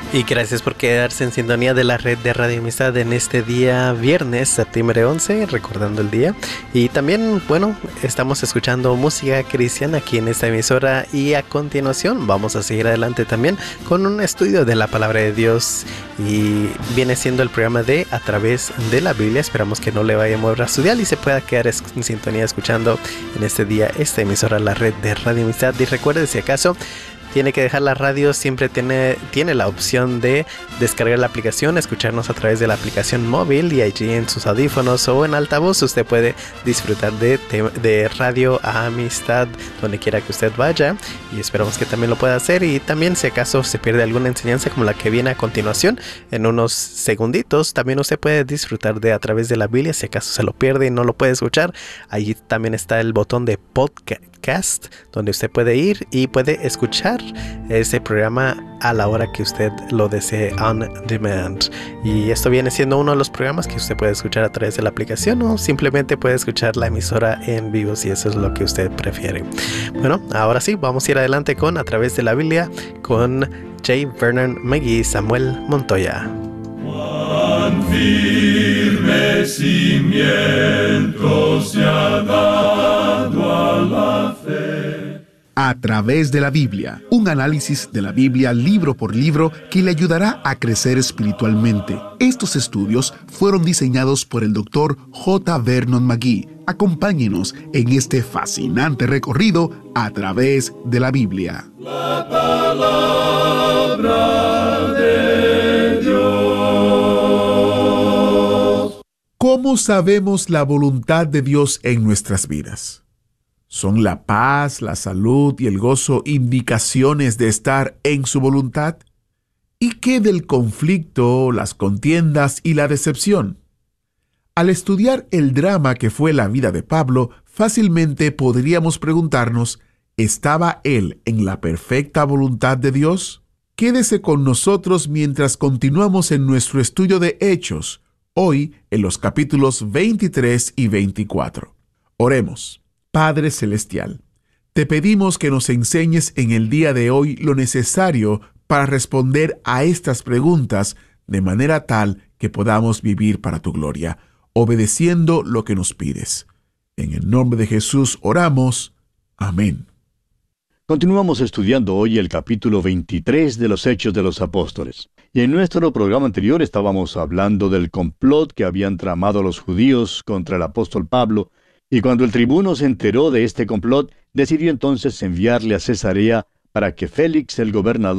Y gracias por quedarse en sintonía de la red de Radio Amistad en este día viernes, septiembre 11, recordando el día. Y también, bueno, estamos escuchando música cristiana aquí en esta emisora y a continuación vamos a seguir adelante también con un estudio de la Palabra de Dios y viene siendo el programa de A Través de la Biblia. Esperamos que no le vaya a mover a su dial y se pueda quedar en sintonía escuchando en este día esta emisora, la red de Radio Amistad. Y recuerde, si acaso tiene que dejar la radio, siempre tiene la opción de descargar la aplicación, escucharnos a través de la aplicación móvil y allí en sus audífonos o en altavoz usted puede disfrutar de Radio Amistad donde quiera que usted vaya, y esperamos que también lo pueda hacer. Y también, si acaso se pierde alguna enseñanza como la que viene a continuación en unos segunditos, también usted puede disfrutar de A Través de la Biblia. Si acaso se lo pierde y no lo puede escuchar, allí también está el botón de podcast donde usted puede ir y puede escuchar ese programa a la hora que usted lo desee, on demand. Y esto viene siendo uno de los programas que usted puede escuchar a través de la aplicación, o simplemente puede escuchar la emisora en vivo si eso es lo que usted prefiere. Bueno, ahora sí, vamos a ir adelante con A Través de la Biblia con J. Vernon McGee y Samuel Montoya. Cuán firme cimiento se ha dado a la fe. A Través de la Biblia, un análisis de la Biblia libro por libro que le ayudará a crecer espiritualmente. Estos estudios fueron diseñados por el Dr. J. Vernon McGee. Acompáñenos en este fascinante recorrido a través de la Biblia. La palabra de Dios. ¿Cómo sabemos la voluntad de Dios en nuestras vidas? ¿Son la paz, la salud y el gozo indicaciones de estar en su voluntad? ¿Y qué del conflicto, las contiendas y la decepción? Al estudiar el drama que fue la vida de Pablo, fácilmente podríamos preguntarnos, ¿estaba él en la perfecta voluntad de Dios? Quédese con nosotros mientras continuamos en nuestro estudio de Hechos, hoy en los capítulos 23 y 24. Oremos. Padre Celestial, te pedimos que nos enseñes en el día de hoy lo necesario para responder a estas preguntas de manera tal que podamos vivir para tu gloria, obedeciendo lo que nos pides. En el nombre de Jesús oramos. Amén. Continuamos estudiando hoy el capítulo 23 de los Hechos de los Apóstoles. Y en nuestro programa anterior estábamos hablando del complot que habían tramado los judíos contra el apóstol Pablo. Y cuando el tribuno se enteró de este complot, decidió entonces enviarle a Cesarea para que Félix, el gobernador,